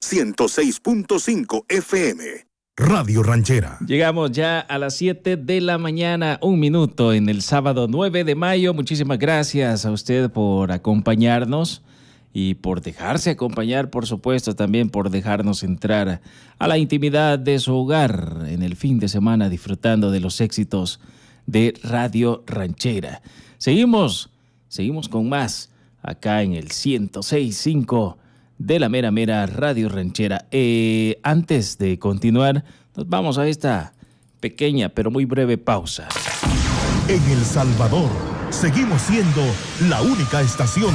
106.5 FM. Radio Ranchera. Llegamos ya a las 7 de la mañana, 1 minuto en el sábado 9 de mayo. Muchísimas gracias a usted por acompañarnos y por dejarse acompañar, por supuesto, también por dejarnos entrar a la intimidad de su hogar en el fin de semana disfrutando de los éxitos de Radio Ranchera. Seguimos con más acá en el 106.5 de la mera Radio Ranchera. Antes de continuar, nos vamos a esta pequeña pero muy breve pausa. En El Salvador, seguimos siendo la única estación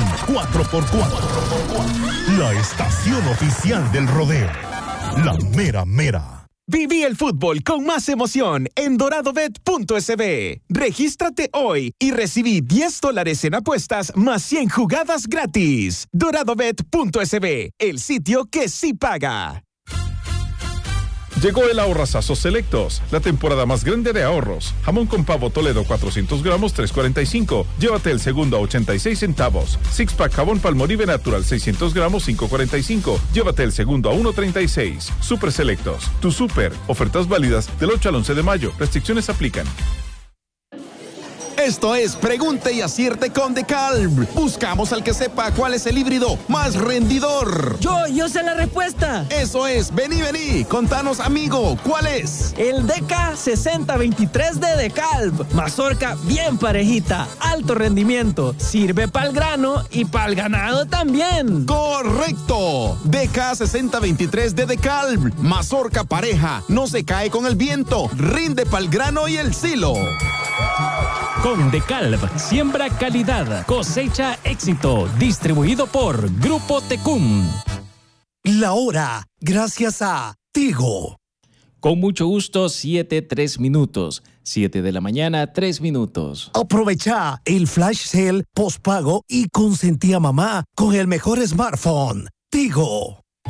4x4. La estación oficial del rodeo. La mera. Viví el fútbol con más emoción en doradobet.sb. Regístrate hoy y recibí $10 en apuestas más 100 jugadas gratis. doradobet.sb, el sitio que sí paga. Llegó el Ahorrazazo Selectos, la temporada más grande de ahorros. Jamón con pavo Toledo 400 gramos, $3.45. Llévate el segundo a 86 centavos. Six Pack jabón Palmolive Natural 600 gramos, $5.45. Llévate el segundo a $1.36. Super Selectos, tu super. Ofertas válidas del 8 al 11 de mayo. Restricciones aplican. Esto es Pregunte y Acierte con DeKalb. Buscamos al que sepa cuál es el híbrido más rendidor. Yo sé la respuesta. Eso es, vení, contanos, amigo, ¿cuál es? El DK6023 de DeKalb. Mazorca bien parejita, alto rendimiento, sirve para el grano y para el ganado también. ¡Correcto! DK6023 de DeKalb. Mazorca pareja, no se cae con el viento, rinde para el grano y el silo. Con DeKalb, siembra calidad, cosecha éxito. Distribuido por Grupo Tecum. La hora, gracias a Tigo. Con mucho gusto, 7 de la mañana, 3 minutos. Aprovecha el flash sale postpago y consentí a mamá con el mejor smartphone. Tigo.